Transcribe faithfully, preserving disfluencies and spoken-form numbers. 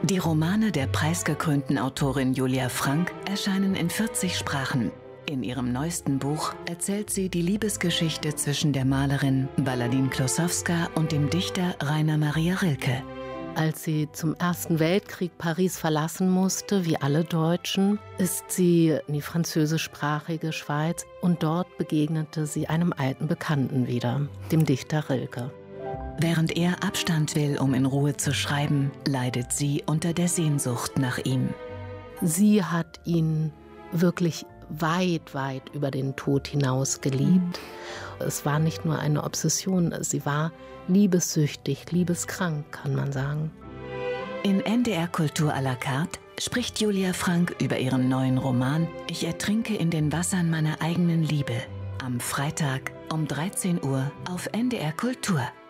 Die Romane der preisgekrönten Autorin Julia Frank erscheinen in vierzig Sprachen. In ihrem neuesten Buch erzählt sie die Liebesgeschichte zwischen der Malerin Baladine Klossowska und dem Dichter Rainer Maria Rilke. Als sie zum Ersten Weltkrieg Paris verlassen musste, wie alle Deutschen, ist sie in die französischsprachige Schweiz und dort begegnete sie einem alten Bekannten wieder, dem Dichter Rilke. Während er Abstand will, um in Ruhe zu schreiben, leidet sie unter der Sehnsucht nach ihm. Sie hat ihn wirklich weit, weit über den Tod hinaus geliebt. Es war nicht nur eine Obsession, sie war liebessüchtig, liebeskrank, kann man sagen. In N D R Kultur à la carte spricht Julia Frank über ihren neuen Roman Ich ertrinke in den Wassern meiner eigenen Liebe. Am Freitag um dreizehn Uhr auf N D R Kultur.